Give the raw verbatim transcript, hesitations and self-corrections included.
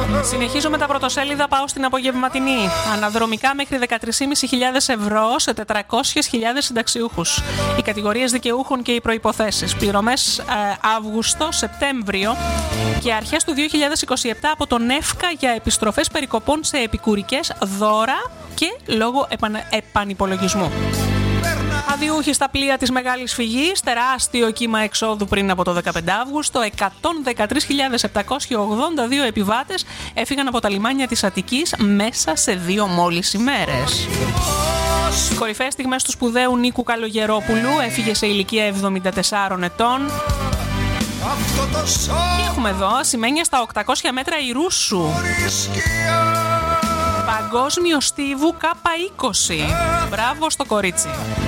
Συνεχίζω με τα πρωτοσέλιδα, πάω στην απογευματινή. Αναδρομικά μέχρι δεκατρείς χιλιάδες πεντακόσια ευρώ σε τετρακόσιες χιλιάδες συνταξιούχους. Οι κατηγορίες δικαιούχων και οι προϋποθέσεις. Πληρωμές ε, Αύγουστο-Σεπτέμβριο και αρχές του δύο χιλιάδες είκοσι επτά από τον ΕΦΚΑ για επιστροφές περικοπών σε επικουρικές δώρα και λόγω επαν, επανυπολογισμού. Αδιούχοι στα πλοία της Μεγάλης Φυγής, τεράστιο κύμα εξόδου πριν από το δεκαπέντε Αυγούστου, εκατόν δεκατρείς χιλιάδες επτακόσιοι ογδόντα δύο επιβάτες έφυγαν από τα λιμάνια της Αττικής μέσα σε δύο μόλις ημέρες. Κορυφαίες στιγμές του σπουδαίου Νίκου Καλογερόπουλου, έφυγε σε ηλικία εβδομήντα τεσσάρων ετών. Και έχουμε εδώ σημαίνια στα οκτακόσια μέτρα η Ρούσου. Παγκόσμιο στίβου Κάπα είκοσι. Μπράβο στο κορίτσι.